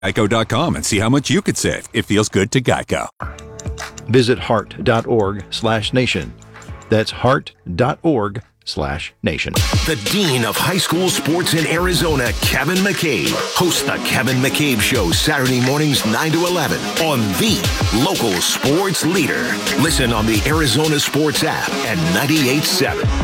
Geico.com and see how much you could save. It feels good to Geico. Visit heart.org/nation. That's heart.org/nation. The Dean of High School Sports in Arizona, Kevin McCabe, hosts the Kevin McCabe Show Saturday mornings 9 to 11 on the local sports leader. Listen on the Arizona Sports app and 98.7.